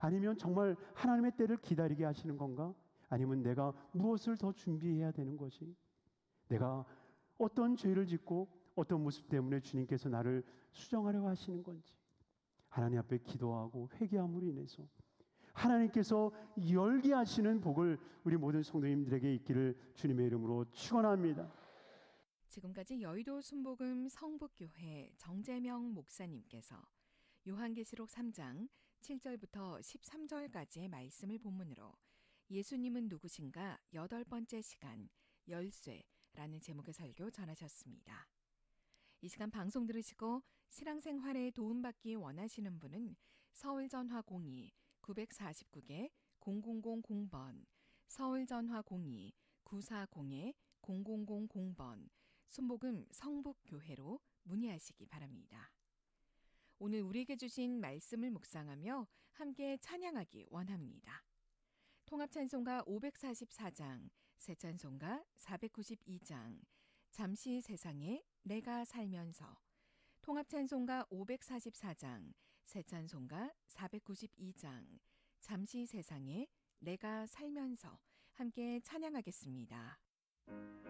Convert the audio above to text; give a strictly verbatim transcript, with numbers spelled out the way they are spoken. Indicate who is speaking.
Speaker 1: 아니면 정말 하나님의 때를 기다리게 하시는 건가? 아니면 내가 무엇을 더 준비해야 되는 것이? 내가 어떤 죄를 짓고 어떤 모습 때문에 주님께서 나를 수정하려고 하시는 건지 하나님 앞에 기도하고 회개함으로 인해서 하나님께서 열게 하시는 복을 우리 모든 성도님들에게 있기를 주님의 이름으로 축원합니다.
Speaker 2: 지금까지 여의도 순복음 성북교회 정재명 목사님께서 요한계시록 삼 장 칠 절부터 십삼 절까지의 말씀을 본문으로 예수님은 누구신가 여덟 번째 시간 열쇠라는 제목의 설교 전하셨습니다. 이 시간 방송 들으시고 신앙생활에 도움받기 원하시는 분은 서울전화 공이 구사구 개 공공공공 번, 서울전화 공이 구사공 공공공공 번, 순복음 성북교회로 문의하시기 바랍니다. 오늘 우리에게 주신 말씀을 묵상하며 함께 찬양하기 원합니다. 통합찬송가 오백사십사 장, 새찬송가 사백구십이 장, 잠시 세상에 내가 살면서, 통합찬송가 오백사십사 장, 새찬송가 사백구십이 장, 잠시 세상에 내가 살면서 함께 찬양하겠습니다.